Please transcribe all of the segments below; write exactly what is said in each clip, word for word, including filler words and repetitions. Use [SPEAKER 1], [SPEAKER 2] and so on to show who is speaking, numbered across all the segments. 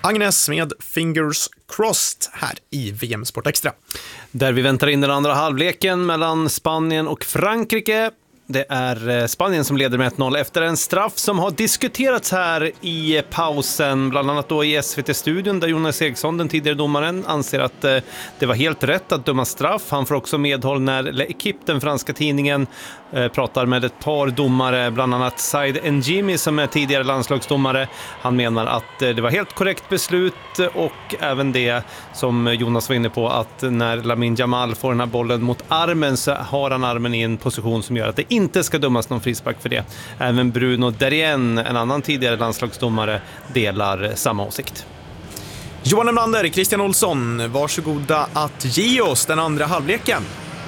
[SPEAKER 1] Agnes med Fingers Crossed här i V M Sport Extra.
[SPEAKER 2] Där vi väntar in den andra halvleken mellan Spanien och Frankrike. Det är Spanien som leder med ett noll efter en straff som har diskuterats här i pausen, bland annat då i S V T-studion, där Jonas Eriksson, den tidigare domaren, anser att det var helt rätt att döma straff. Han får också medhåll när L'Equipe, den franska tidningen, pratar med ett par domare, bland annat Said Njimi som är tidigare landslagsdomare. Han menar att det var helt korrekt beslut, och även det som Jonas var inne på, att när Lamine Yamal får den här bollen mot armen så har han armen i en position som gör att det inte ska dömas någon frispark för det. Även Bruno Darien, en annan tidigare landslagsdomare, delar samma åsikt.
[SPEAKER 1] Johan Emlander, Christian Olsson, varsågoda att ge oss den andra halvleken.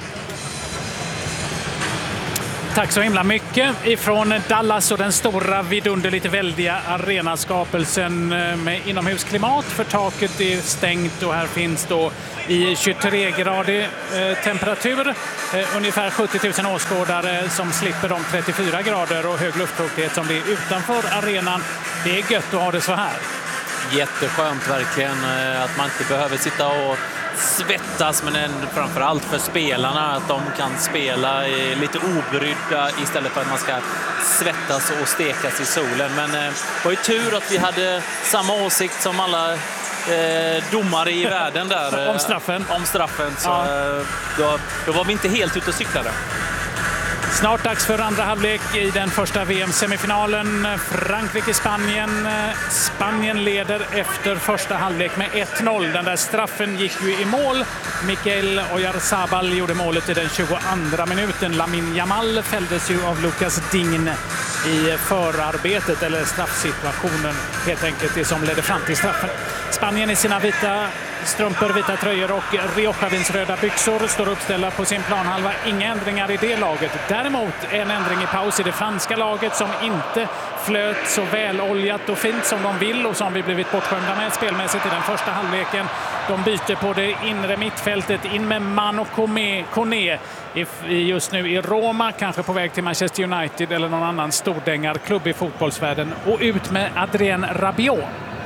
[SPEAKER 3] Tack så himla mycket ifrån Dallas och den stora, vidunderligt väldiga arenaskapelsen med inomhusklimat, för taket är stängt och här finns då i tjugotre grader eh, temperatur eh, ungefär sjuttio tusen åskådare som slipper de trettiofyra grader och hög luftfuktighet som det är utanför arenan. Det är gött att ha det så här.
[SPEAKER 4] Jätteskönt verkligen att man inte behöver sitta och svettas, men framförallt för spelarna att de kan spela lite obrydda istället för att man ska svettas och stekas i solen. Men det var ju tur att vi hade samma åsikt som alla eh, domare i världen där.
[SPEAKER 3] Om straffen.
[SPEAKER 4] Om straffen, så
[SPEAKER 3] ja.
[SPEAKER 4] då, då var vi inte helt ute och cyklade.
[SPEAKER 3] Snart dags för andra halvlek i den första V M-semifinalen. Frankrike-Spanien. Spanien leder efter första halvlek med ett noll. Den där straffen gick ju i mål. Mikael Oyarzabal gjorde målet i den tjugoandra minuten. Lamine Yamal fälldes ju av Lucas Digne i förarbetet, eller straffsituationen helt enkelt, det som ledde fram till straffen. Spanien i sina vita strumpor, vita tröjor och Rioja-vins röda byxor står uppställda på sin planhalva. Inga ändringar i det laget. Däremot en ändring i paus i det franska laget som inte flöt så väloljat och fint som de vill och som vi blivit bortskämda med spelmässigt i den första halvleken. De byter på det inre mittfältet, in med Mano Koné just nu i Roma, kanske på väg till Manchester United eller någon annan stordängarklubb i fotbollsvärlden, och ut med Adrien Rabiot.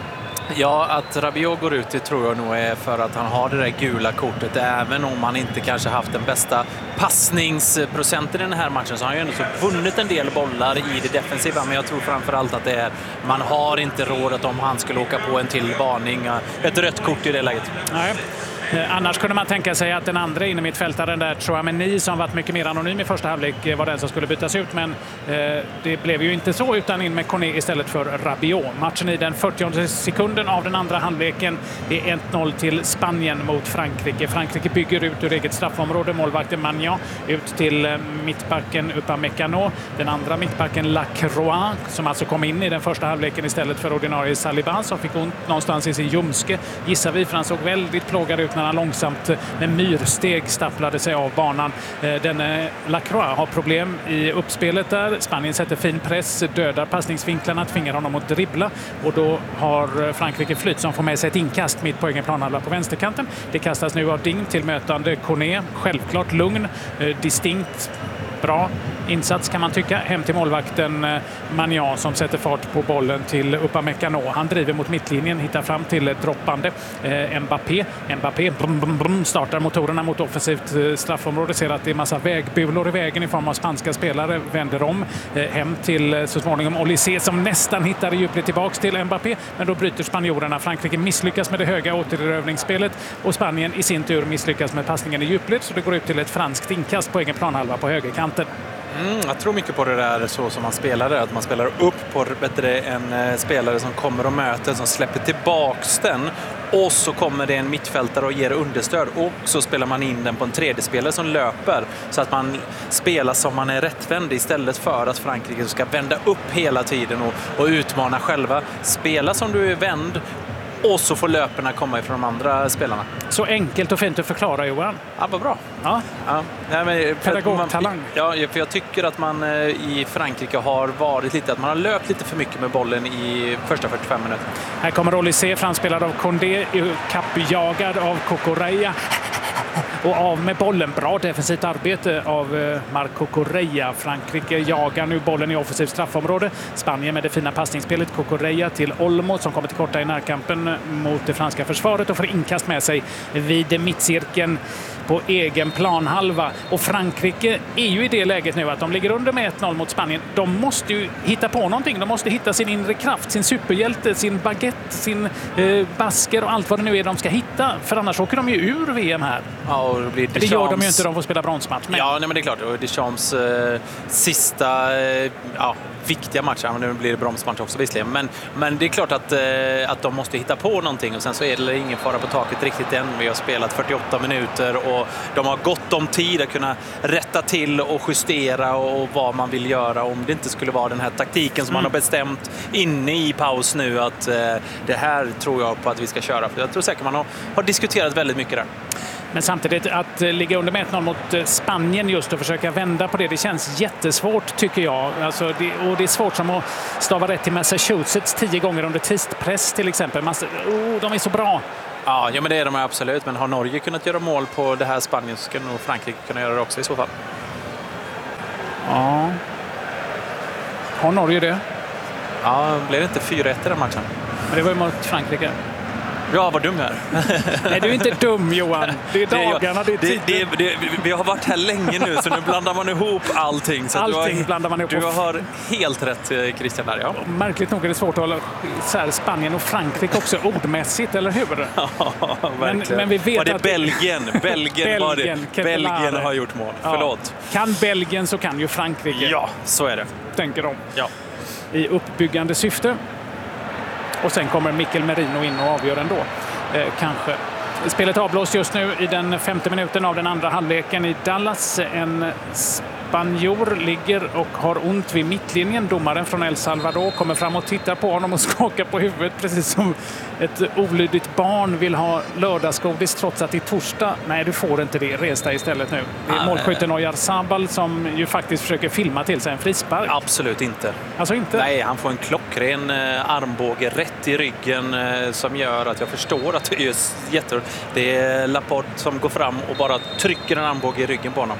[SPEAKER 4] Ja, att Rabiot går ut, det tror jag nog är för att han har det där gula kortet. Även om han inte kanske haft den bästa passningsprocenten i den här matchen, så har han ju ändå så vunnit en del bollar i det defensiva. Men jag tror framförallt att det är, man har inte råd att om han skulle åka på en till varning, ett rött kort i det läget.
[SPEAKER 3] Nej. Annars kunde man tänka sig att den andra inne mittfältaren där, Chouameni, som varit mycket mer anonym i första halvlek, var den som skulle bytas ut, men eh, det blev ju inte så, utan in med Koné istället för Rabiot. Matchen i den fyrtionde sekunden av den andra halvleken. Det är ett noll till Spanien mot Frankrike. Frankrike bygger ut ur eget straffområde. Målvakten Magnan ut till eh, mittbacken Upamecano. Den andra mittbacken Lacroix, som alltså kom in i den första halvleken istället för ordinarie Saliba, som fick ont någonstans i sin ljumske, gissar vi, för han såg väldigt plågad ut när han långsamt med myrsteg stapplade sig av banan. Den Lacroix har problem i uppspelet där. Spanien sätter fin press, dödar passningsvinklarna, tvingar honom att dribbla, och då har Frankrike flytt som får med sig ett inkast mitt på egen planhalva på vänsterkanten. Det kastas nu av Ding till mötande Koné. Självklart lugn, distinkt, bra insats kan man tycka. Hem till målvakten Magnan som sätter fart på bollen till Upamecano. Han driver mot mittlinjen, hittar fram till droppande eh, Mbappé. Mbappé brum, brum, brum, startar motorerna mot offensivt eh, straffområde. Ser att det är massa vägbulor i vägen i form av spanska spelare. Vänder om eh, hem till eh, så småningom Olysée som nästan hittar djupligt tillbaks till Mbappé. Men då bryter spanjorerna. Frankrike misslyckas med det höga återerövringsspelet och Spanien i sin tur misslyckas med passningen i djupled, så det går ut till ett franskt inkast på egen planhalva på högerkanten.
[SPEAKER 4] Mm, jag tror mycket på det där så som man spelar det, att man spelar upp på bättre en eh, spelare som kommer och möter, som släpper tillbaks den, och så kommer det en mittfältare och ger understöd, och så spelar man in den på en tredje spelare som löper, så att man spelar som man är rättvänd istället för att Frankrike ska vända upp hela tiden och, och utmana själva. Spela som du är vänd, och så får löperna komma ifrån de andra spelarna.
[SPEAKER 3] Så enkelt och fint att förklara, Johan.
[SPEAKER 4] Ja, vad bra.
[SPEAKER 3] Ja.
[SPEAKER 4] Ja. Nej, men
[SPEAKER 3] pedagogtalang.
[SPEAKER 4] Ja, för jag tycker att man i Frankrike har varit lite, att man har löpt lite för mycket med bollen i första fyrtiofem minuter.
[SPEAKER 3] Här kommer Olysée, framspelad av Condé, kappjagad av Cucurella. och av med bollen. Bra defensivt arbete av Marco Correa. Frankrike jagar nu bollen i offensivt straffområde. Spanien med det fina passningsspelet. Correa till Olmo som kommer till korta i närkampen mot det franska försvaret och får inkast med sig vid mittcirkeln på egen planhalva. Och Frankrike är ju i det läget nu att de ligger under med ett noll mot Spanien. De måste ju hitta på någonting. De måste hitta sin inre kraft, sin superhjälte, sin baguette, sin eh, basker och allt vad det nu är de ska hitta. För annars åker de ju ur V M här.
[SPEAKER 4] Ja, och det, blir
[SPEAKER 3] det gör de ju inte, de får spela bronsmatch. Men...
[SPEAKER 4] Ja, nej, men det är klart. Och Deschamps eh, sista eh, ja, viktiga match, ja, nu blir det bronsmatch också visserligen. Men, men det är klart att, eh, att de måste hitta på någonting och sen så är det ingen fara på taket riktigt än. Vi har spelat fyrtioåtta minuter och de har gott om tid att kunna rätta till och justera och, och vad man vill göra om det inte skulle vara den här taktiken som mm. man har bestämt inne i paus nu att eh, det här tror jag på att vi ska köra. För jag tror säkert man har, har diskuterat väldigt mycket där.
[SPEAKER 3] Men samtidigt att ligga under med ett noll mot Spanien just och försöka vända på det, det känns jättesvårt tycker jag. Alltså det, och det är svårt som att stava rätt till Massachusetts tio gånger under tidspress till exempel. Man, oh, de är så bra.
[SPEAKER 4] Ja, ja, men det är de absolut. Men har Norge kunnat göra mål på det här Spanien så ska nog Frankrike kunna göra det också i så fall.
[SPEAKER 3] Ja. Har Norge det?
[SPEAKER 4] Ja, blev det inte fyra ett i den matchen?
[SPEAKER 3] Men det var ju mot Frankrike.
[SPEAKER 4] Ja, vad dum jag är.
[SPEAKER 3] Nej, du är inte dum, Johan. Det är dagarna, det är tiden.
[SPEAKER 4] Det, det, det, vi har varit här länge nu, så nu blandar man ihop allting. Så
[SPEAKER 3] allting
[SPEAKER 4] du har,
[SPEAKER 3] blandar man ihop.
[SPEAKER 4] Du har helt rätt, Christian, där, ja.
[SPEAKER 3] Märkligt nog är det svårt att hålla så här, Spanien och Frankrike också ordmässigt, eller hur?
[SPEAKER 4] Ja,
[SPEAKER 3] men, men vi vet
[SPEAKER 4] var det
[SPEAKER 3] att...
[SPEAKER 4] Belgien? Belgien, var det. Belgien har gjort mål. Ja. Förlåt.
[SPEAKER 3] Kan Belgien så kan ju Frankrike.
[SPEAKER 4] Ja, så är det.
[SPEAKER 3] Tänker de.
[SPEAKER 4] Ja.
[SPEAKER 3] I uppbyggande syfte. Och sen kommer Mikel Merino in och avgör ändå. Eh, kanske. Spelet avblåst just nu i den femte minuten av den andra halvleken i Dallas. En spanjor ligger och har ont vid mittlinjen. Domaren från El Salvador kommer fram och tittar på honom och skakar på huvudet precis som ett olydigt barn vill ha lördagsgodis trots att det är torsdag. Nej, du får inte det. Res dig istället nu. Det är målskytten Oyarzabal som ju faktiskt försöker filma till sig en frispark.
[SPEAKER 4] Absolut inte.
[SPEAKER 3] Alltså inte?
[SPEAKER 4] Nej, han får en klockren eh, armbåge rätt i ryggen eh, som gör att jag förstår att det är jätte... Det är Laporte som går fram och bara trycker en armbåge i ryggen på honom.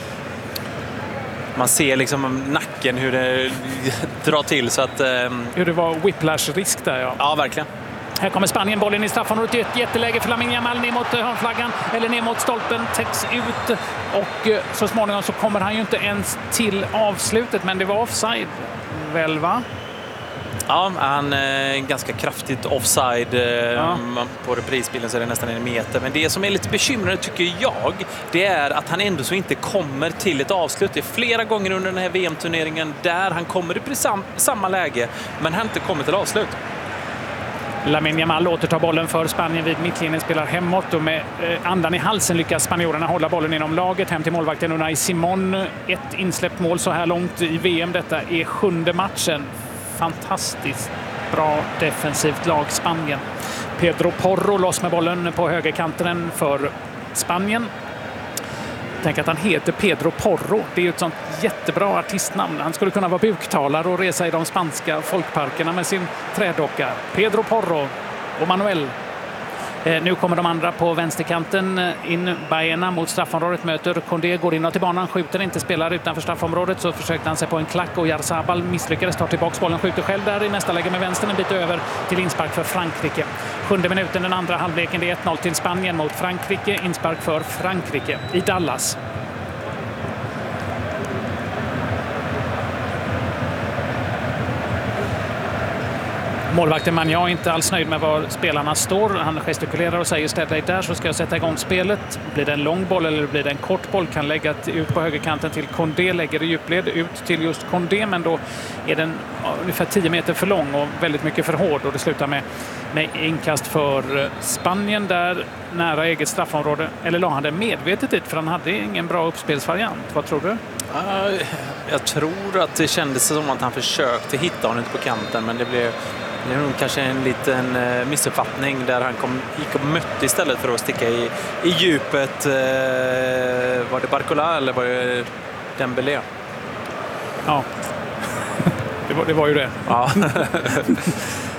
[SPEAKER 4] Man ser liksom nacken hur det drar till så att... Eh...
[SPEAKER 3] Hur det var whiplash-risk där, ja.
[SPEAKER 4] Ja, verkligen.
[SPEAKER 3] Här kommer Spanien, bollen i straffområdet, ett jätteläge för Lamine Yamal ner mot hörnflaggan eller ner mot stolpen, täcks ut och så småningom så kommer han ju inte ens till avslutet, men det var offside väl, va?
[SPEAKER 4] Ja, han är ganska kraftigt offside. Ja. På reprisbilden så är det nästan en meter. Men det som är lite bekymrande tycker jag, det är att han ändå så inte kommer till ett avslut. Det är flera gånger under den här V M-turneringen där han kommer i samma läge, men han inte kommer till avslut.
[SPEAKER 3] Lamine Yamal återtar bollen för Spanien vid mittlinjen, spelar hemåt och med andan i halsen lyckas spanjorerna hålla bollen inom laget hem till målvakten Unai Simon. Ett insläppt mål så här långt i V M. Detta är sjunde matchen. Fantastiskt bra defensivt lag Spanien. Pedro Porro loss med bollen på högerkanten för Spanien. Tänk att han heter Pedro Porro. Det är ju ett sånt jättebra artistnamn. Han skulle kunna vara buktalare och resa i de spanska folkparkerna med sin trädocka. Pedro Porro och Manuel. Eh, nu kommer de andra på vänsterkanten in. Baena mot straffområdet möter Condé, går in till banan, skjuter inte, spelar utanför straffområdet. Så försökte han sig på en klack och Oyarzabal misslyckades, tar tillbaka bollen, skjuter själv där i nästa läge med vänstern, en bit över till inspark för Frankrike. Sjunde minuten den andra halvleken, det är ett noll till Spanien mot Frankrike, inspark för Frankrike i Dallas. Målvakten Magnan är inte alls nöjd med var spelarna står. Han gestikulerar och säger ställ dig där så ska jag sätta igång spelet. Blir det en lång boll eller blir det en kort boll? Kan lägga ut på högerkanten till Condé, lägger i djupled ut till just Condé, men då är den ungefär tio meter för lång och väldigt mycket för hård och det slutar med, med inkast för Spanien där nära eget straffområde. Eller la han det medvetet dit för han hade ingen bra uppspelsvariant. Vad tror du?
[SPEAKER 4] Jag tror att det kändes som att han försökte hitta honom på kanten, men det blev Det är nog kanske en liten eh, missuppfattning där han kom, gick och mötte istället för att sticka i, i djupet. Eh, var det Barcola eller var det Dembélé?
[SPEAKER 3] Ja, det var, det var ju det.
[SPEAKER 4] Ja.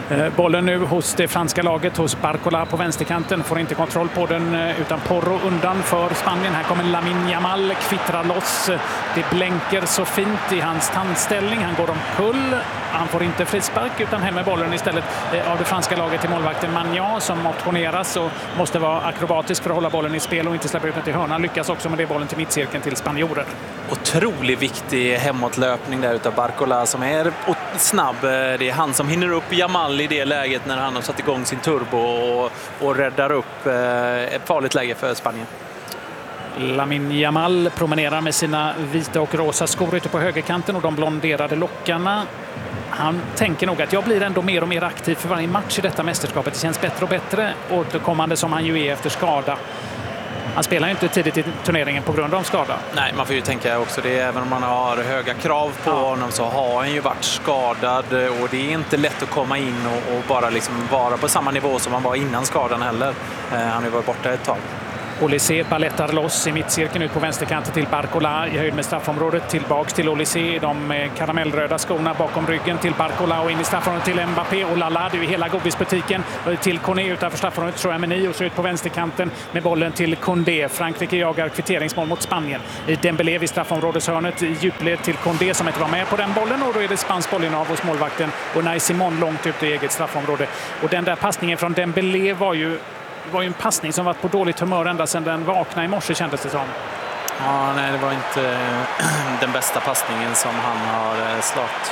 [SPEAKER 3] Bollen nu hos det franska laget, hos Barcola på vänsterkanten. Får inte kontroll på den utan Porro undan för Spanien. Här kommer Lamine Yamal, kvittrar loss. Det blänker så fint i hans tandställning. Han går omkull. Han får inte frispark utan hem med bollen istället av det franska laget till målvakten Magnan som motioneras och måste vara akrobatisk för att hålla bollen i spel och inte släppa ut den till hörnan. Lyckas också med det bollen till mittcirkeln till spanjorer.
[SPEAKER 4] Otroligt viktig hemåtlöpning där utav Barcola som är snabb. Det är han som hinner upp Yamal i det läget när han har satt igång sin turbo och, och räddar upp ett farligt läge för Spanien.
[SPEAKER 3] Lamine Yamal promenerar med sina vita och rosa skor ute på högerkanten och de blonderade lockarna. Han tänker nog att jag blir ändå mer och mer aktiv för varje match i detta mästerskapet. Det känns bättre och bättre återkommande som han ju är efter skada. Han spelar ju inte tidigt i turneringen på grund av skada.
[SPEAKER 4] Nej, man får ju tänka också det. Även om man har höga krav på ja. honom så har han ju varit skadad. Och det är inte lätt att komma in och, och bara liksom vara på samma nivå som han var innan skadan heller. Eh, han har ju varit borta ett tag.
[SPEAKER 3] Olysée ballettar loss i mittcirkeln ut på vänsterkanten till Barcola i höjd med straffområdet. Tillbaks till Olysée, de karamellröda skorna bakom ryggen till Barcola och in i straffområdet till Mbappé. Och Lala, det är ju hela godisbutiken. till Koné utanför straffområdet, Chouameni och så ut på vänsterkanten med bollen till Koundé. Frankrike jagar kvitteringsmål mot Spanien. Dembélé vid straffområdeshörnet i djupled till Koundé som inte var med på den bollen och då är det spansk bollinnehav hos målvakten och Unai Simon långt ut i eget straffområde. Och den där passningen från Dembélé var ju Det var ju en passning som var på dåligt humör ända sedan den vaknade i morse, kändes det som.
[SPEAKER 4] Ja, nej, det var inte den bästa passningen som han har slått.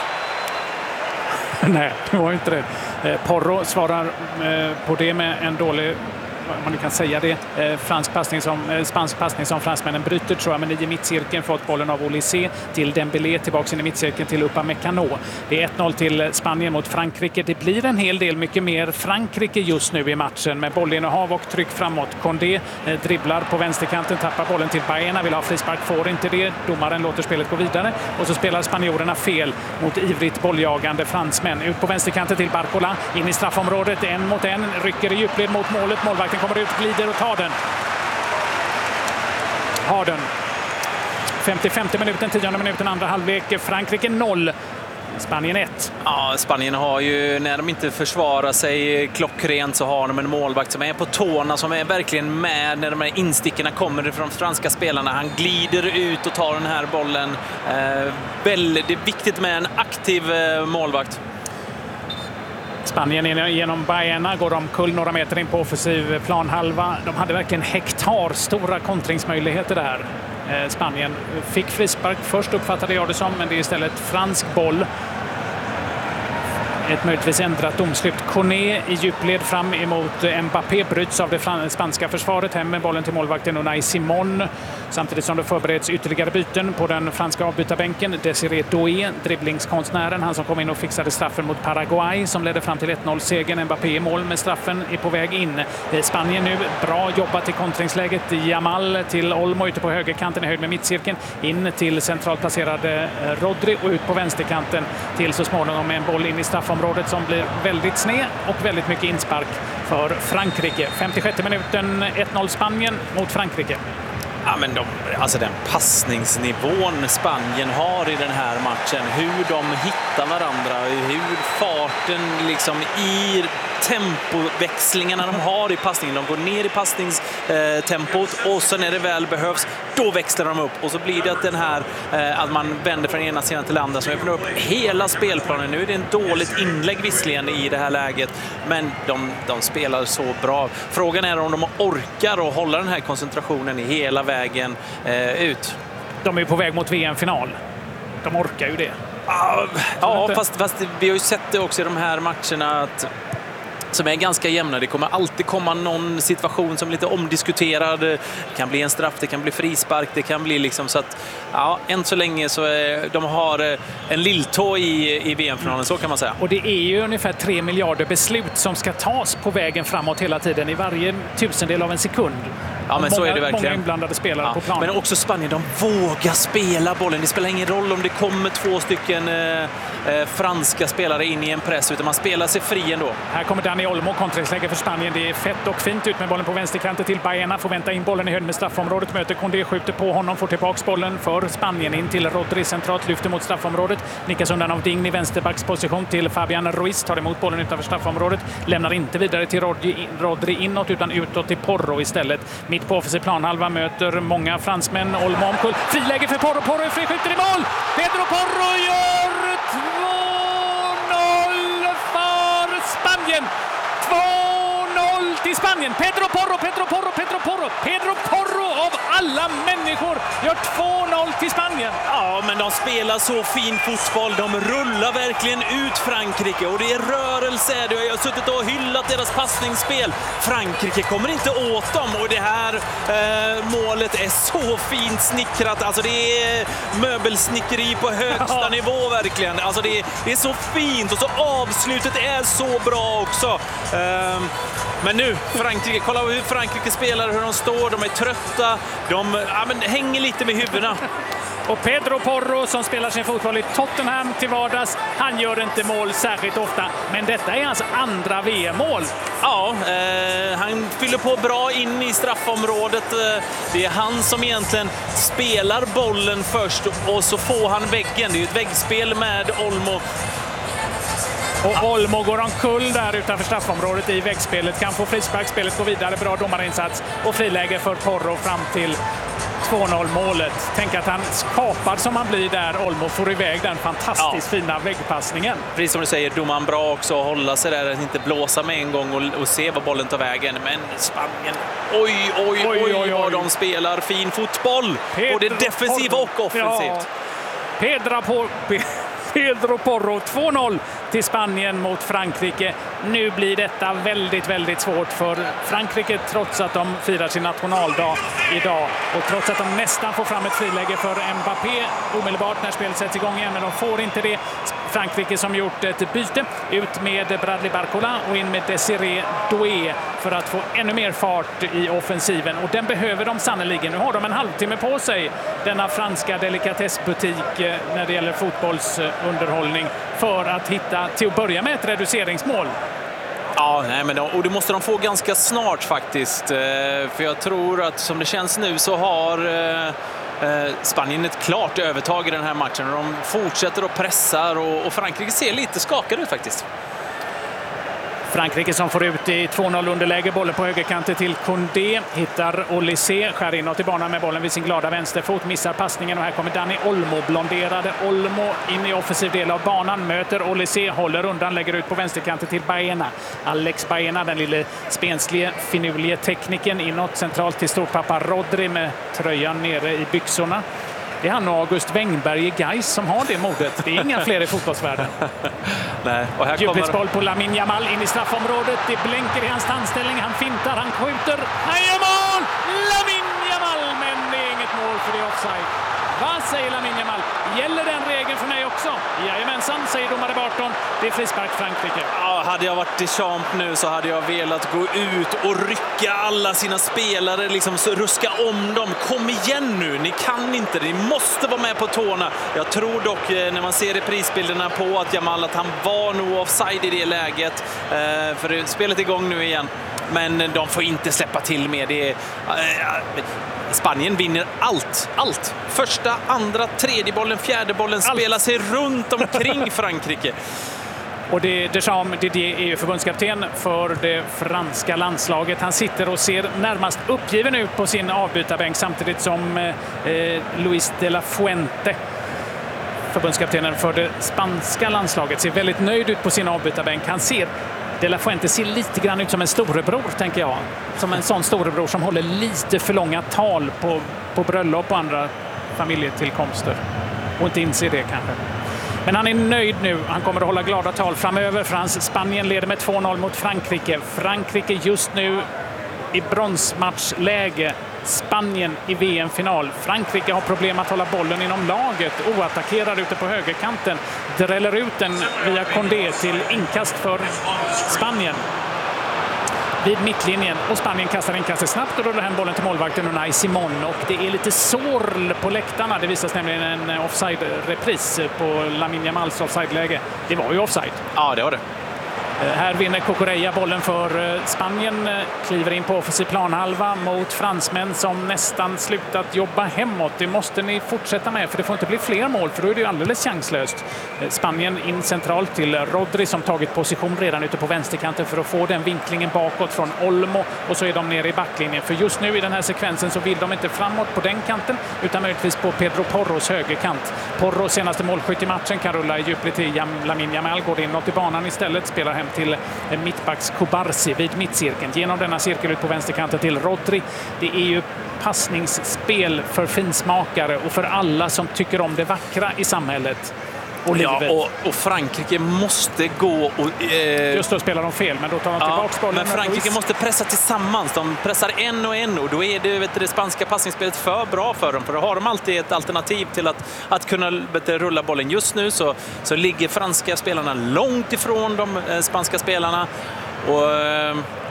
[SPEAKER 3] Nej, det var inte det. Porro svarar på det med en dålig, om man nu kan säga det, fransk passning som, eh, spansk passning som fransmännen bryter, tror jag, men i mittcirkeln fått bollen av Olysée till Dembélé, tillbaka in i mittcirkeln till Upamecano. Det är ett noll till Spanien mot Frankrike. Det blir en hel del mycket mer Frankrike just nu i matchen med bollinnehav och tryck framåt. Koundé eh, dribblar på vänsterkanten, tappar bollen till Baena, vill ha frispark, får inte det. Domaren låter spelet gå vidare och så spelar spanjorerna fel mot ivrigt bolljagande fransmän. Ut på vänsterkanten till Barcola, in i straffområdet, en mot en, rycker i djupled mot målet, målvakten kommer ut, glider och tar den. Har den. femtiofemte minuten, tionde minuten, andra halvlek. Frankrike noll. Spanien ett.
[SPEAKER 4] Ja, Spanien har ju, när de inte försvarar sig klockrent så har de en målvakt som är på tårna, som är verkligen med när de här instickorna kommer från de franska spelarna. Han glider ut och tar den här bollen. Eh, väldigt viktigt med en aktiv eh, målvakt.
[SPEAKER 3] Spanien genom Baena går de kull några meter in på offensiv planhalva. De hade verkligen hektar stora kontringsmöjligheter där. Eh, Spanien fick frispark först, uppfattade jag det som, men det är istället fransk boll. Ett möjligtvis ändrat domslut. Koné i djupled fram emot Mbappé, bryts av det spanska försvaret, hem med bollen till målvakten Unai Simon. Samtidigt som det förbereds ytterligare byten på den franska avbytarbänken. Desiré Doué, dribblingskonstnären, han som kom in och fixade straffen mot Paraguay som ledde fram till ett noll-segern. Mbappé i mål med straffen är på väg in. Spanien nu, bra jobbat i kontringsläget. Yamal till Olmo ute på högerkanten i höjd med mittcirkeln. In till centralt placerade Rodri och ut på vänsterkanten till så småningom med en boll in i straffområdet som blir väldigt sned och väldigt mycket inspark för Frankrike. femtiosjätte minuten, ett noll Spanien mot Frankrike.
[SPEAKER 4] Ja, men de, alltså den passningsnivån Spanien har i den här matchen, hur de hittar varandra, hur farten liksom i tempoväxlingarna de har i passningen. De går ner i passningstempot och så när det väl behövs, då växlar de upp och så blir det att den här eh, att man vänder från ena sidan till andra som öppnar upp hela spelplanen. Nu är det en dåligt inlägg visserligen i det här läget, men de, de spelar så bra. Frågan är om de orkar att hålla den här koncentrationen i hela vägen eh, ut.
[SPEAKER 3] De är på väg mot V M-final. De orkar ju det.
[SPEAKER 4] Ja, ja fast, fast vi har ju sett det också i de här matcherna att som är ganska jämna. Det kommer alltid komma någon situation som är lite omdiskuterad. Det kan bli en straff, det kan bli frispark, det kan bli liksom så att ja, än så länge så är, de har en lilltå i, i V M-finalen, så kan man säga.
[SPEAKER 3] Och det är ju ungefär tre miljarder beslut som ska tas på vägen framåt hela tiden i varje tusendel av en sekund.
[SPEAKER 4] Ja, men
[SPEAKER 3] många,
[SPEAKER 4] så är det verkligen.
[SPEAKER 3] Många inblandade spelare
[SPEAKER 4] ja,
[SPEAKER 3] på planen.
[SPEAKER 4] Men också Spanien, de vågar spela bollen. Det spelar ingen roll om det kommer två stycken eh, franska spelare in i en press, utan man spelar sig fri ändå.
[SPEAKER 3] Här kommer Dani Dani Olmo, kontringsläge för Spanien. Det är fett och fint ut med bollen på vänsterkanten till Baena. Får vänta in bollen i höjd med straffområdet. Möter Condé, skjuter på honom, får tillbaks bollen för Spanien in till Rodri centralt, lyfter mot straffområdet. Nickas undan av Ding i vänsterbacksposition till Fabian Ruiz. Tar emot bollen utanför straffområdet. Lämnar inte vidare till Rodri, Rodri inåt utan utåt till Porro istället. Mitt på offensiv planhalva möter många fransmän. Olmo omkull. Friläge för Porro. Porro är fri, skjuter i mål. Pedro Porro gör två noll för Spanien. två noll till Spanien. Pedro Porro, Pedro Porro, Pedro Porro. Pedro Porro av alla människor gör två noll till Spanien.
[SPEAKER 5] Ja, men de spelar så fin fotboll. De rullar verkligen ut Frankrike och det är rörelse. Jag har suttit och hyllat deras passningsspel. Frankrike kommer inte åt dem och det här eh, målet är så fint snickrat. Alltså det är möbelsnickeri på högsta ja. nivå verkligen. Alltså det är, det är så fint och så avslutet är så bra också. Eh, men nu, Frankrike, kolla hur Frankrike spelar, hur de står. De är trötta. De ja, men, hänger lite med huvudena.
[SPEAKER 3] Och Pedro Porro som spelar sin fotboll i Tottenham till vardags, han gör inte mål särskilt ofta. Men detta är hans andra V M-mål.
[SPEAKER 5] Ja, eh, han fyller på bra in i straffområdet. Det är han som egentligen spelar bollen först och så får han väggen. Det är ju ett väggspel med Olmo.
[SPEAKER 3] Och Olmo går omkull där utanför straffområdet i väggspelet. Kan få frispark, spelet går vidare. Bra domarinsats och friläge för Porro fram till två noll målet. Tänk att han skapad som han blir där. Olmo får iväg den fantastiskt ja. fina väggpassningen.
[SPEAKER 5] Precis som du säger, domaren bra också att hålla sig där, att inte blåsa med en gång och, och se vad bollen tar vägen. Men Spanien, oj, oj, oj, oj, oj vad de spelar fin fotboll. Pedro både defensivt och offensivt. Ja.
[SPEAKER 3] Pedro på... Pedro Porro, två noll till Spanien mot Frankrike. Nu blir detta väldigt, väldigt svårt för Frankrike trots att de firar sin nationaldag idag. Och trots att de nästan får fram ett friläge för Mbappé omedelbart när spelet sätts igång igen. Men de får inte det. Frankrike som gjort ett byte ut med Bradley Barcola och in med Desiré Doué för att få ännu mer fart i offensiven. Och den behöver de sannoliken. Nu har de en halvtimme på sig, denna franska delikatessbutik när det gäller fotbollsunderhållning, för att hitta till att börja med ett reduceringsmål.
[SPEAKER 5] Ja, nej, men de, och det måste de få ganska snart faktiskt. För jag tror att som det känns nu så har eh, Spanien ett klart övertag i den här matchen. De fortsätter och pressar och, och Frankrike ser lite skakade ut faktiskt.
[SPEAKER 3] Frankrike som får ut i två noll underläge, bollen på högerkanten till Condé, hittar Olysée, skär inåt i banan med bollen vid sin glada vänsterfot, missar passningen och här kommer Dani Olmo, blonderade Olmo in i offensiv del av banan, möter Olysée, håller undan, lägger ut på vänsterkanten till Baena. Alex Baena, den lille spenslige, finurlige tekniken inåt centralt till storpappa Rodri med tröjan nere i byxorna. Det är han och August Wengberg i Gais som har det modet. Det är inga fler i fotbollsvärlden.
[SPEAKER 5] Nej, och här
[SPEAKER 3] Djupledsboll på Lamine Yamal in i straffområdet. Det blänker i hans tandställning. Han fintar, han skjuter. Han gör mål! Lamine Yamal! Men det är inget mål för det är offside. Vad säger Lamine Yamal? Gäller den regeln för mig också? Jajamensan, säger domare Barton. Det är frispark Frankrike.
[SPEAKER 5] Ja, hade jag varit Deschamps nu så hade jag velat gå ut och rycka alla sina spelare, liksom så ruska om dem. Kom igen nu, ni kan inte, ni måste vara med på tårna. Jag tror dock när man ser reprisbilderna på att Yamal att han var nog offside i det läget. För spelet är igång nu igen. Men de får inte släppa till med det. Spanien vinner allt, allt. Första, andra, tredje bollen, fjärde bollen spelar sig runt omkring Frankrike.
[SPEAKER 3] Och det, Deschamps Didier är ju förbundskapten för det franska landslaget. Han sitter och ser närmast uppgiven ut på sin avbytarbänk samtidigt som eh, Luis de la Fuente, förbundskaptenen för det spanska landslaget, ser väldigt nöjd ut på sin avbytarbänk. Han ser De La Fuente ser lite grann ut som en storebror, tänker jag. Som en sån storebror som håller lite för långa tal på, på bröllop och andra familjetillkomster. Och inte inser det kanske. Men han är nöjd nu. Han kommer att hålla glada tal framöver. Frans Spanien leder med två noll mot Frankrike. Frankrike just nu i bronsmatchläge. Spanien i V M-final. Frankrike har problem att hålla bollen inom laget. Oattackerad ute på högerkanten. Dräller ut den via Condé till inkast för Spanien. Vid mittlinjen. Och Spanien kastar inkastet snabbt och rullar hem bollen till målvakten Unai Simon. Och det är lite sorl på läktarna. Det visas nämligen en offside-repris på Lamine Yamals offside-läge. Det var ju offside.
[SPEAKER 5] Ja, det var det.
[SPEAKER 3] Här vinner Cucurella bollen för Spanien, kliver in på offensiv planhalva mot fransmän som nästan slutat jobba hemåt. Det måste ni fortsätta med, för det får inte bli fler mål, för då är det ju alldeles chanslöst. Spanien in centralt till Rodri som tagit position redan ute på vänsterkanten för att få den vinklingen bakåt från Olmo, och så är de nere i backlinjen. För just nu i den här sekvensen så vill de inte framåt på den kanten utan möjligtvis på Pedro Porros högerkant. Porro, senaste målskytt i matchen, kan rulla i djupled till Lamine Yamal, går inåt i banan istället, spelar hem till mittbacks Kubarsi vid mittcirkeln. Genom denna cirkel ut på vänsterkanten till Rodri. Det är ju passningsspel för finsmakare och för alla som tycker om det vackra i samhället. Och,
[SPEAKER 4] ja, och, och Frankrike måste gå och... Eh,
[SPEAKER 3] Just då spelar de fel, men då tar de
[SPEAKER 4] ja,
[SPEAKER 3] tillbaka bollen.
[SPEAKER 4] Men Frankrike måste pressa tillsammans. De pressar en och en, och då är det, vet du, det spanska passningsspelet för bra för dem. För då har de alltid ett alternativ till att, att kunna vet du, rulla bollen. Just nu så, så ligger franska spelarna långt ifrån de eh, spanska spelarna. Och... Eh,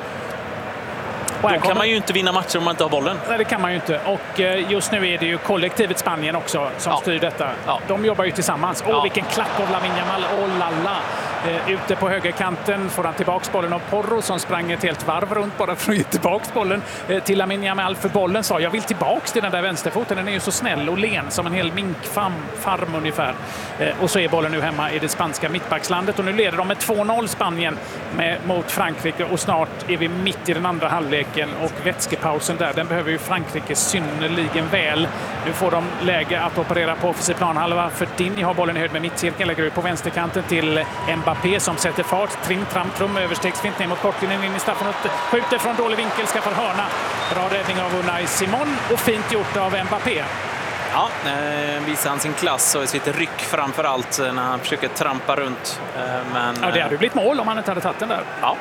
[SPEAKER 4] Då kan man ju inte vinna matcher om man inte har bollen.
[SPEAKER 3] Nej, det kan man ju inte. Och just nu är det ju kollektivet Spanien också som ja. styr detta. Ja. De jobbar ju tillsammans. Åh, ja. vilken klack av Lamine Yamal. Åh, lalla. Eh, ute på högerkanten får han tillbaks bollen av Porro som sprang ett helt varv runt bara för att ge tillbaks bollen eh, till Lamine Yamal. För bollen sa, jag vill tillbaks till den där vänsterfoten. Den är ju så snäll och len som en hel minkfarm farm ungefär. Eh, och så är bollen nu hemma i det spanska mittbackslandet. Och nu leder de med två noll Spanien med, mot Frankrike. Och snart är vi mitt i den andra halvleken. Och vätskepausen där, den behöver ju Frankrike synnerligen väl. Nu får de läge att operera på offensiv planhalva. För Digne har bollen i höjd med mittcirkeln, lägger ut på vänsterkanten till Mbappé som sätter fart. Trim, tram, trum, överstegsfint ner mot kortlinjen in i straffområdet. Skjuter från dålig vinkel, skaffar hörna. Bra räddning av Unai Simon och fint gjort av Mbappé.
[SPEAKER 4] Ja, eh, visar han sin klass och sitt ryck framför allt när han försöker trampa runt. Eh, men,
[SPEAKER 3] ja, det hade ju blivit mål om han inte hade tagit den där.
[SPEAKER 4] Ja.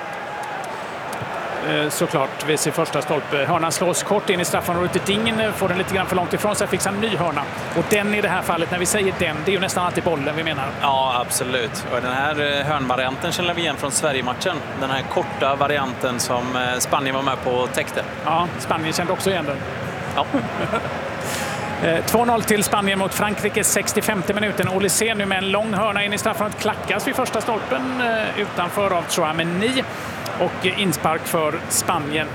[SPEAKER 3] Såklart vid sin första stolpe. Hörnan slås kort in i straffområdet. Dingen får den lite grann för långt ifrån sig, fixar en ny hörna. Och den i det här fallet, när vi säger den, det är ju nästan alltid bollen vi menar.
[SPEAKER 4] Ja, absolut. Och den här hörnvarianten känner vi igen från Sverige-matchen. Den här korta varianten som Spanien var med på och täckte.
[SPEAKER 3] Ja, Spanien kände också igen den.
[SPEAKER 4] Ja.
[SPEAKER 3] två noll till Spanien mot Frankrike, sextiofemte minuten. Olysée nu med en lång hörna in i straffområdet, klackas vid första stolpen utanför av Tchouaméni. Och inspark för Spanien.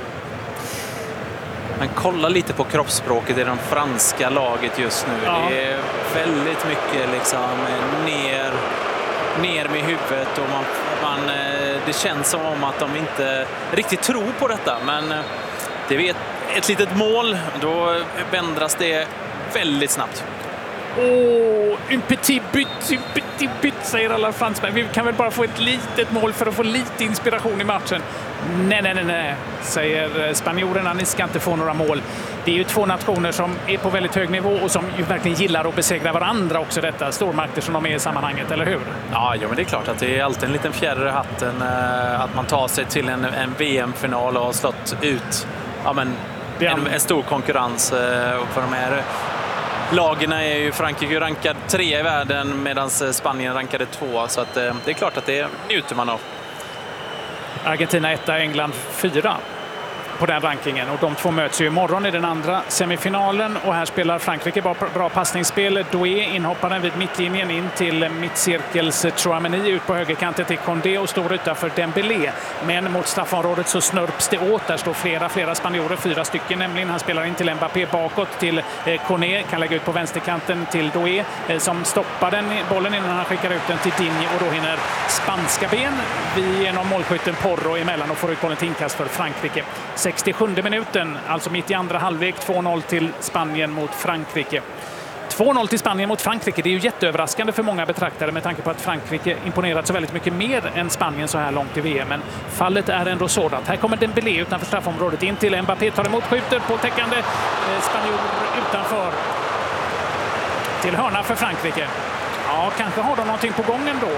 [SPEAKER 4] Men kolla lite på kroppsspråket i det franska laget just nu. Ja. Det är väldigt mycket liksom ner, ner med huvudet. Och man, man, det känns som om att de inte riktigt tror på detta. Men det är ett, ett litet mål, då ändras det väldigt snabbt.
[SPEAKER 3] Åh, oh, un petit but, un petit but, säger alla fransmän. Vi kan väl bara få ett litet mål för att få lite inspiration i matchen. Nej, nej, nej, nej, säger spanjorerna. Ni ska inte få några mål. Det är ju två nationer som är på väldigt hög nivå och som ju verkligen gillar att besegra varandra också, detta. Stormakter som de är i sammanhanget, eller hur?
[SPEAKER 4] Ja, ja, men det är klart att det är alltid en liten fjäder i hatten att man tar sig till en, en V M-final och har slått ut ja, men, en, en stor konkurrens för de här. Lagen är ju Frankrike rankad tre i världen medan Spanien rankade två, så att det är klart att det njuter man av.
[SPEAKER 3] Argentina etta, England fyra på den rankingen, och de två möts ju imorgon i den andra semifinalen, och här spelar Frankrike bra, bra passningsspel. Doué inhopparen vid mittlinjen in till mittcirkels Tchouaméni ut på högerkanten till Condé och står utanför Dembélé. Men mot straffområdet så snörps det åt. Där står flera, flera spanjorer, fyra stycken nämligen. Han spelar in till Mbappé bakåt till eh, Koné, kan lägga ut på vänsterkanten till Doué eh, som stoppar den bollen innan han skickar ut den till Digne, och då hinner spanska ben vi genom målskytten Porro emellan och får ut bollen till inkast för Frankrike. sextiosjunde minuten, alltså mitt i andra halvlek, två noll till Spanien mot Frankrike. två noll till Spanien mot Frankrike, det är ju jätteöverraskande för många betraktare med tanke på att Frankrike imponerat så väldigt mycket mer än Spanien så här långt i V M. Men fallet är ändå sådant. Här kommer Dembélé utanför straffområdet in till Mbappé, tar emot, skjuter på täckande. Spanjor utanför. Till hörna för Frankrike. Ja, kanske har de någonting på gång ändå.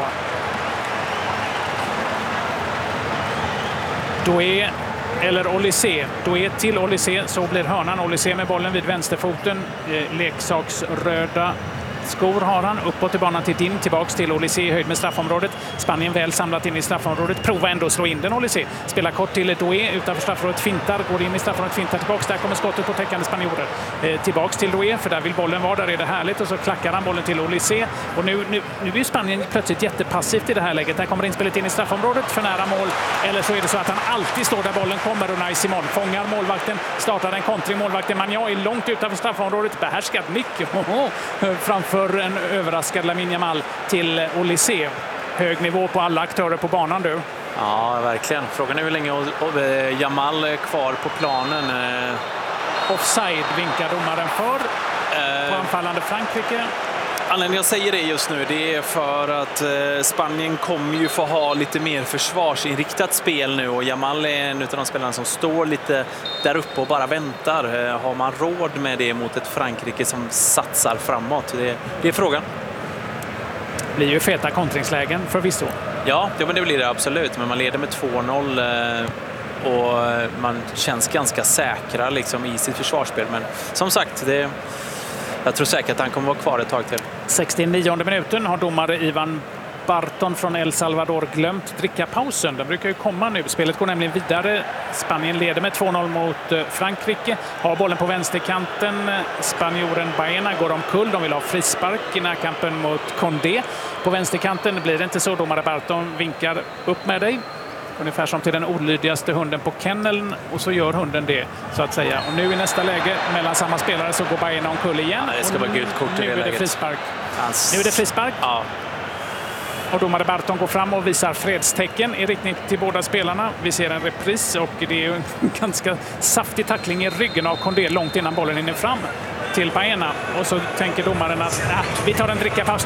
[SPEAKER 3] Då är eller Olysée. Då är till Olysée, så blir hörnan. Olysée med bollen vid vänsterfoten. Eh, leksaksröda Skor har han, uppåt i banan till Din, tillbaks till Olise i höjd med straffområdet. Spanien väl samlat in i straffområdet, prova ändå att slå in den Olise. Spelar kort till Doué utanför straffområdet, fintar, går in i straffområdet, fintar tillbaks. Där kommer skottet på täckande spanjorer. Eh, tillbaks till Doué, för där vill bollen vara, där är det härligt. Och så klackar han bollen till Olise. Och nu, nu, nu är ju Spanien plötsligt jättepassivt i det här läget. Där kommer inspelet in i straffområdet för nära mål. Eller så är det så att han alltid står där bollen kommer. Unai Simon fångar målvakten, startar en kontring. Målvakten Magnan är långt utanför straffområdet, behärskat mycket framför en överraskad Lamine Yamal till Olise. Hög nivå på alla aktörer på banan du.
[SPEAKER 4] Ja, verkligen. Frågan är hur länge Yamal är kvar på planen.
[SPEAKER 3] Offside vinkar domaren för på anfallande Frankrike.
[SPEAKER 4] Anledningen jag säger det just nu, det är för att eh, Spanien kommer ju få ha lite mer försvarsinriktat spel nu, och Yamal är en av de spelarna som står lite där uppe och bara väntar. Eh, har man råd med det mot ett Frankrike som satsar framåt? Det, det är frågan.
[SPEAKER 3] Det blir ju feta kontringslägen förvisso.
[SPEAKER 4] Ja, det, men det blir det absolut, men man leder med två noll eh, och man känns ganska säkra liksom, i sitt försvarsspel. Men som sagt, det jag tror säkert att han kommer vara kvar ett tag till.
[SPEAKER 3] sextionionde minuten har domare Ivan Barton från El Salvador glömt dricka pausen. Den brukar ju komma nu. Spelet går nämligen vidare. Spanien leder med två noll mot Frankrike. Har bollen på vänsterkanten. Spanjoren Baena går omkull. De vill ha frispark i närkampen mot Condé. På vänsterkanten blir det inte så. Domare Barton vinkar upp med dig. Ungefär som till den olydigaste hunden på kenneln, och så gör hunden det så att säga. Och nu i nästa läge mellan samma spelare så går Baena omkull igen.
[SPEAKER 4] Ja, det ska vara gult kort i
[SPEAKER 3] nu
[SPEAKER 4] det
[SPEAKER 3] är det
[SPEAKER 4] läget.
[SPEAKER 3] frispark.
[SPEAKER 4] Hans...
[SPEAKER 3] Nu är det frispark.
[SPEAKER 4] Ja.
[SPEAKER 3] Och domare Barton går fram och visar fredstecken i riktning till båda spelarna. Vi ser en repris och det är ju en ganska saftig tackling i ryggen av Condé långt innan bollen hinner fram till Baena. Och så tänker domaren att äh, vi tar en drickapaus.